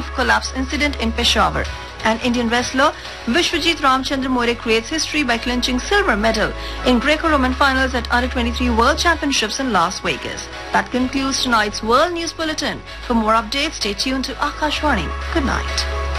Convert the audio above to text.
roof collapse incident in Peshawar. And Indian wrestler Vishwajit Ramchandra More creates history by clinching silver medal in Greco-Roman finals at Under-23 World Championships in Las Vegas. That concludes tonight's World News Bulletin. For more updates, stay tuned to Akashvani. Good night.